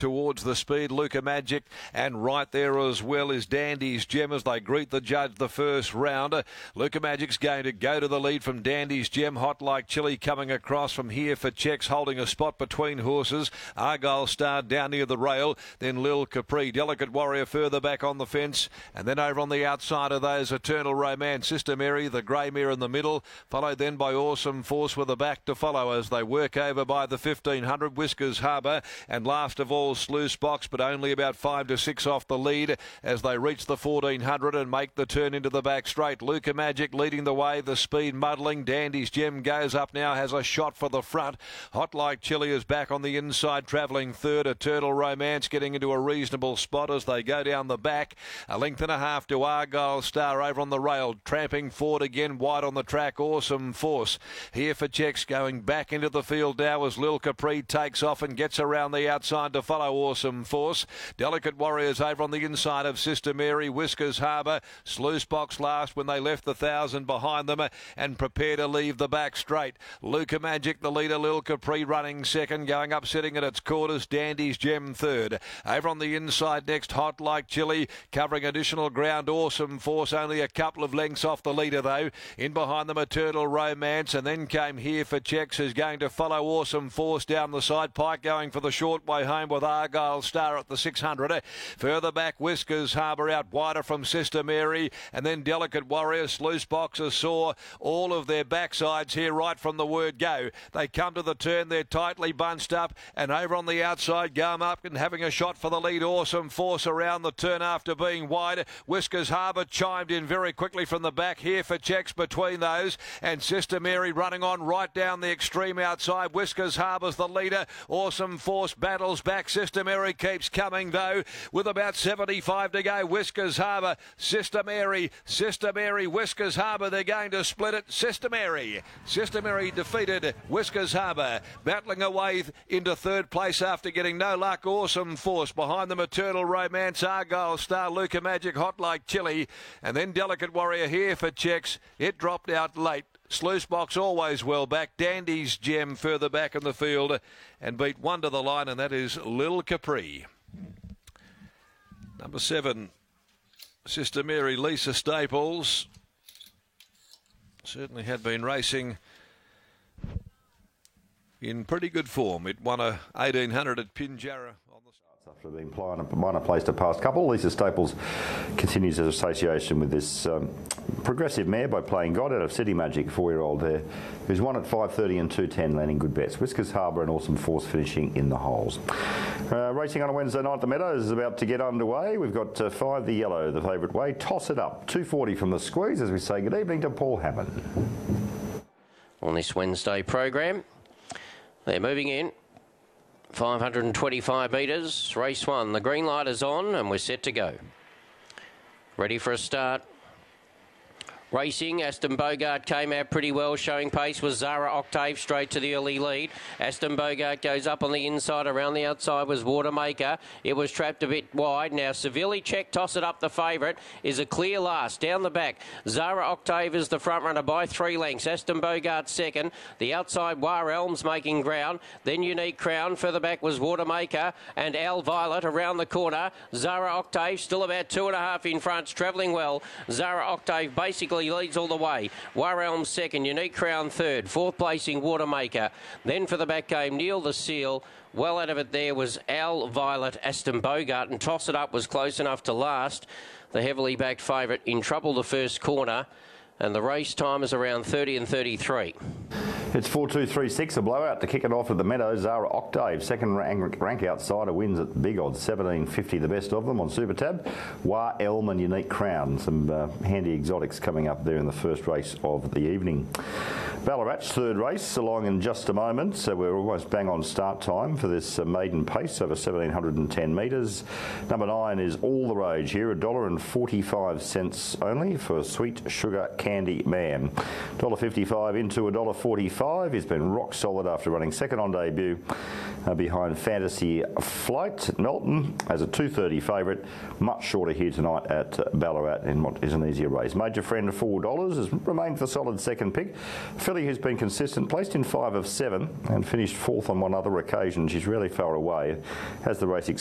towards the speed, Luca Magic, and right there as well is Dandy's Gem as they greet the judge the first round. Luca Magic's going to go to the lead from Dandy's Gem. Hot Like Chili coming across from Here for Checks, holding a spot between horses. Argyle Star down near the rail, then Lil Capri, Delicate Warrior further back on the fence, and then over on the outside of those, Eternal Romance, Sister Mary, the grey mare in the middle, followed then by Awesome Force with a back to follow as they work over by the 1500, Whiskers Harbour, and last of all Sluice Box, but only about 5 to 6 off the lead as they reach the 1400 and make the turn into the back straight. Luca Magic leading the way, the speed muddling. Dandy's Gem goes up now, has a shot for the front. Hot Like Chili is back on the inside, travelling third. Eternal Romance getting into a reasonable spot as they go down the back. A length and a half to Argyle Star over on the rail, tramping forward again, wide on the track. Awesome Force. Here for Checks going back into the field now as Lil Capri takes off and gets around the outside to follow Awesome Force. Delicate Warriors over on the inside of Sister Mary. Whiskers Harbour, Sluice Box last when they left the 1,000 behind them and prepare to leave the back straight. Luca Magic the leader, Lil Capri running second, going up sitting at its quarters. Dandy's Gem third. Over on the inside next, Hot Like Chili covering additional ground. Awesome Force only a couple of lengths off the leader though. In behind them Eternal Romance, and then came Here for Checks, who's going to follow Awesome Force down the side. Pike going for the short way home with Argyle Star at the 600. Further back, Whiskers Harbour out wider from Sister Mary, and then Delicate Warrior. Sluice Boxers saw all of their backsides here right from the word go. They come to the turn, they're tightly bunched up, and over on the outside, Gum Up and having a shot for the lead. Awesome Force around the turn after being wide. Whiskers Harbour chimed in very quickly from the back. Here for Checks between those, and Sister Mary running on right down the extreme outside. Whiskers Harbour's the leader. Awesome Force battles back. Sister Mary keeps coming though with about 75 to go. Whiskers Harbour, Sister Mary, Whiskers Harbour, they're going to split it. Sister Mary defeated Whiskers Harbour, battling away into third place after getting no luck. Awesome Force behind them, Eternal Romance, Argyle Star, Luca Magic, Hot Like Chili, and then Delicate Warrior. Here for Checks, it dropped out late. Sluice Box always well back. Dandy's Gem further back in the field and beat one to the line, and that is Lil Capri. Number 7, Sister Mary, Lisa Staples. Certainly had been racing in pretty good form. It won a 1800 at Pinjarra on the after being minor placed a past couple. Lisa Staples continues her association with this progressive mare by Playing God out of City Magic, 4-year-old there, who's won at 5:30 and 2:10, landing good bets. Whiskers Harbour and Awesome Force finishing in the holes. Racing on a Wednesday night, the Meadows is about to get underway. We've got 5 the yellow, the favourite way. Toss It Up, 2:40 from the squeeze as we say good evening to Paul Hammond. On this Wednesday program, they're moving in. 525 metres, race 1. The green light is on and we're set to go. Ready for a start. Racing, Aston Bogart came out pretty well, showing pace was Zara Octave straight to the early lead. Aston Bogart goes up on the inside, around the outside was Watermaker. It was trapped a bit wide. Now Severely Check, Toss It Up, the favourite, is a clear last. Down the back, Zara Octave is the front runner by 3 lengths. Aston Bogart second. The outside, War Elms making ground. Then Unique Crown. Further back was Watermaker and Al Violet around the corner. Zara Octave still about 2.5 in front, travelling well. Zara Octave basically leads all the way. War Elm second, Unique Crown third, 4th placing Watermaker. Then for the back came Neil the Seal. Well out of it there was Al Violet, Aston Bogart, and Toss It Up was close enough to last. The heavily backed favourite in trouble the first corner, and the race time is around 30 and 33. It's 4-2-3-6, a blowout to kick it off at the Meadows. Zara Octave, second rank outsider, wins at big odds, 17.50 the best of them on Super Tab. War Elm and Unique Crown, some handy exotics coming up there in the first race of the evening. Ballarat's third race along in just a moment, so we're almost bang on start time for this maiden pace over 1,710 metres. Number 9 is All the Rage here, $1.45 only for Sweet Sugar Candy. Candy Man. $1.55 into $1.45. He's been rock solid after running second on debut behind Fantasy Flight. Melton as a 2.30 favourite, much shorter here tonight at Ballarat in what is an easier race. Major Friend $4 has remained the solid second pick. Filly, who's been consistent, placed in 5 of 7 and finished fourth on one other occasion. She's really far away. Has the race